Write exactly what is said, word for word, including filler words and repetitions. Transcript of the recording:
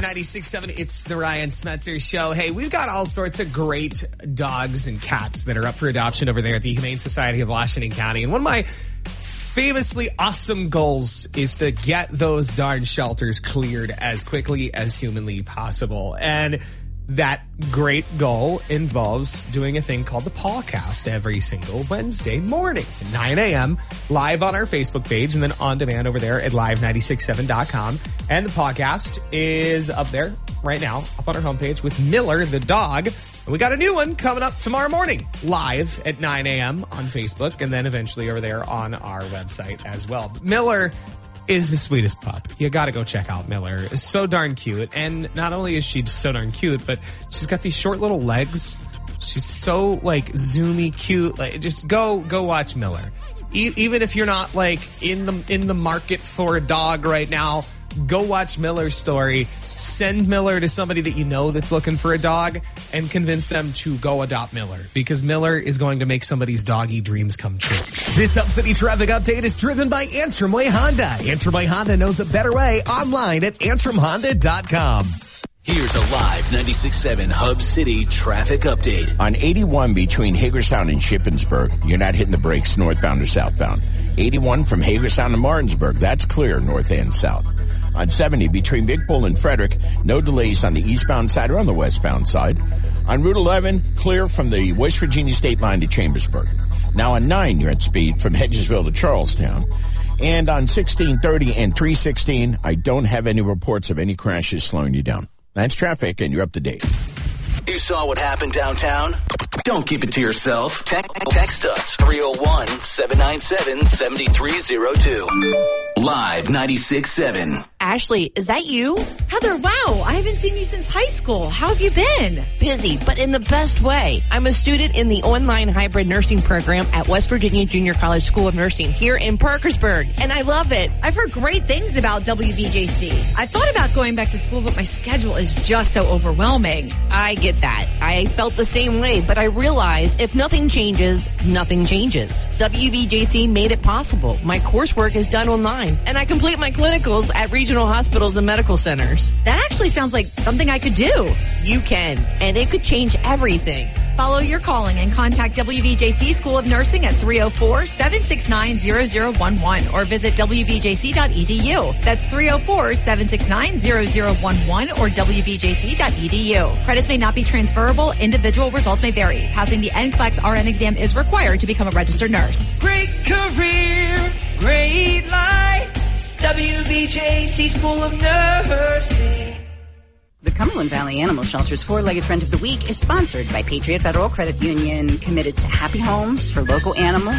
ninety-six point seven, it's the Ryan Smetzer Show. Hey, we've got all sorts of great dogs and cats that are up for adoption over there at the Humane Society of Washington County. And one of my famously awesome goals is to get those darn shelters cleared as quickly as humanly possible. And that great goal involves doing a thing called the Pawcast every single Wednesday morning at nine a.m. live on our Facebook page and then on demand over there at live nine six seven dot com. And the Pawcast is up there right now, up on our homepage with Miller the dog. And we got a new one coming up tomorrow morning, live at nine a.m. on Facebook and then eventually over there on our website as well. Miller is the sweetest pup. You got to go check out Miller. It's so darn cute. And not only is she so darn cute, but she's got these short little legs. She's so like zoomy cute. Like just go go watch Miller. E- even if you're not like in the in the market for a dog right now, go watch Miller's story. Send Miller to somebody that you know that's looking for a dog and convince them to go adopt Miller because Miller is going to make somebody's doggy dreams come true. This Hub City traffic update is driven by Antrim Way Honda. Antrim Way Honda knows a better way online at antrim honda dot com. Here's a live ninety-six point seven Hub City traffic update. On eighty-one between Hagerstown and Shippensburg, you're not hitting the brakes northbound or southbound. eighty-one from Hagerstown to Martinsburg, that's clear north and south. On seventy between Big Bull and Frederick, no delays on the eastbound side or on the westbound side. On Route eleven, clear from the West Virginia state line to Chambersburg. Now on nine, you're at speed from Hedgesville to Charlestown. And on sixteen thirty and three sixteen, I don't have any reports of any crashes slowing you down. That's traffic, and you're up to date. You saw what happened downtown? Don't keep it to yourself. Te- text us three oh one, seven nine seven, seven three oh two. Live ninety-six point seven. Ashley, is that you? Heather, wow, I haven't seen you since high school. How have you been? Busy, but in the best way. I'm a student in the online hybrid nursing program at West Virginia Junior College School of Nursing here in Parkersburg, and I love it. I've heard great things about W V J C. I thought about going back to school, but my schedule is just so overwhelming. I get that. I felt the same way, but I realized if nothing changes, nothing changes. W V J C made it possible. My coursework is done online, and I complete my clinicals at regional hospitals and medical centers. That actually sounds like something I could do. You can, and it could change everything. Follow your calling and contact W V J C School of Nursing at three oh four, seven six nine, zero zero one one or visit w v j c dot e d u. That's three oh four, seven six nine, zero zero one one or w v j c dot e d u. Credits may not be transferable. Individual results may vary. Passing the N C L E X R N exam is required to become a registered nurse. Great career, great life, W V J C School of Nursing. The Cumberland Valley Animal Shelter's Four-Legged Friend of the Week is sponsored by Patriot Federal Credit Union, committed to happy homes for local animals